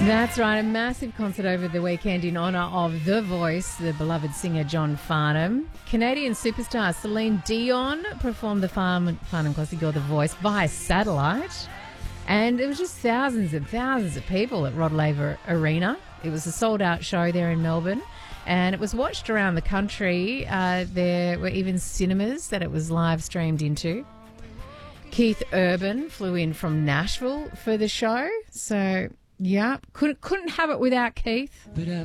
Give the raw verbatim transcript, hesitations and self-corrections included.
That's right, a massive concert over the weekend in honour of The Voice, the beloved singer John Farnham. Canadian superstar Celine Dion performed the Farnham, Farnham Classic or The Voice via satellite. And it was just thousands and thousands of people at Rod Laver Arena. It was a sold-out show there in Melbourne. And it was watched around the country. Uh, there were even cinemas that it was live streamed into. Keith Urban flew in from Nashville for the show. So, yeah, couldn't, couldn't have it without Keith.